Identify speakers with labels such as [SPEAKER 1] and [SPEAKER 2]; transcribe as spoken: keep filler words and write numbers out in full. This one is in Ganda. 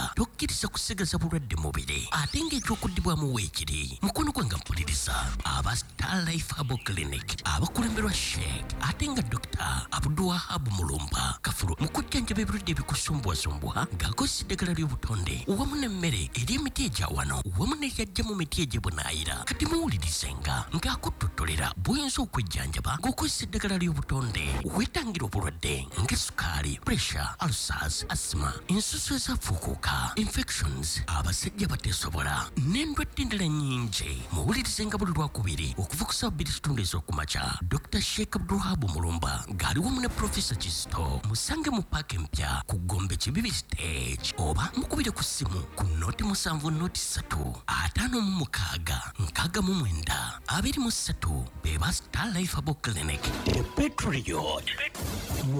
[SPEAKER 1] mulumba tokkiriza kusigaza bulwadde mubiri ate ng'ekyokuddibwamu weekiri mukono gwange mpuliriza aba Star Life Herbal Clinic abakulemberwa Sheikh ate nga Dr. Abdulwahab Mulumba Kafulu mukujjanjaba ebirwadde ebikusumbwasumbwa ng'akozesa eddagala ly'obutonde wamu n'emmere eri emiti egya wano wamu n'eryajja mu miti egy'ebunaayira kati muwulirizenga ng'akuttotolera bw'oyinza okwejjanjaba ng'okozesa eddagala ly'obutonde weetangira obulwadde ng'essukaali pressure ulcers asthma ensusu ezafuukuuka infections abasajja bateesobola n'endwadde endala nnyingi muwulirizenga buli lwakubiri okuva ku ssaawa bbiri kitundu ez'okumakya Dr. Sheikh Abdulwahab Mulumba ng'ali wamu ne Professor Kisto musange mu paaka empya ku Gombe Kibibi stage oba mukubire ku ssimu ku nooti musanvu nooti ssatu ataano mu mukaaga nkaaga mu mwenda abiri mu ssatu be ba Star Life Herbal Clinic. Petrol